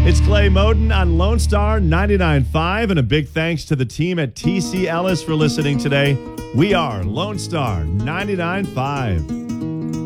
It's Clay Moden on Lone Star 99.5, and a big thanks to the team at TC Ellis for listening today. We are Lone Star 99.5.